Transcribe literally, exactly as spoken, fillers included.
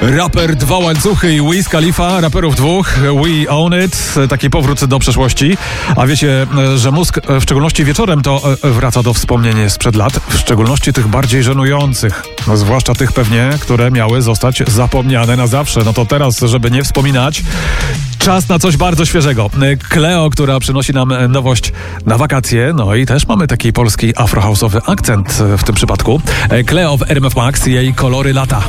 Raper Dwa Łańcuchy i Wiz Khalifa, raperów dwóch, We Own It, taki powrót do przeszłości. A wiecie, że mózg, w szczególności wieczorem, to wraca do wspomnień sprzed lat, w szczególności tych bardziej żenujących, no, zwłaszcza tych pewnie, które miały zostać zapomniane na zawsze. No to teraz, żeby nie wspominać, czas na coś bardzo świeżego. Cleo, która przynosi nam nowość na wakacje, no i też mamy taki polski afrohouse'owy akcent w tym przypadku. Cleo w R M F Max, jej Kolory lata.